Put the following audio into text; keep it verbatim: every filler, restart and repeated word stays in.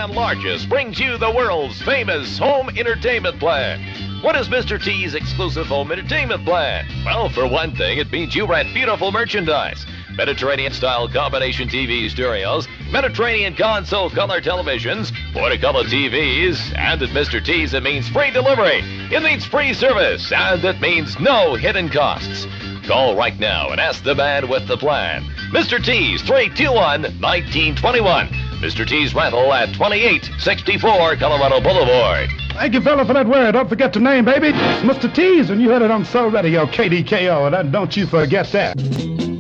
and largest, brings you the world's famous home entertainment plan. What is Mister T's exclusive home entertainment plan? Well, for one thing, it means you rent beautiful merchandise. Mediterranean-style combination T V stereos, Mediterranean console color televisions, Portacolor T Vs, and at Mister T's it means free delivery, it means free service, and it means no hidden costs. Call right now and ask the man with the plan. Mister T's, three two one, one nine two one. Mister T's Rental at twenty-eight sixty-four Colorado Boulevard. Thank you, fella, for that word. Don't forget the name, baby. It's Mister T's, and you heard it on Soul Radio, K D K O, and don't you forget that.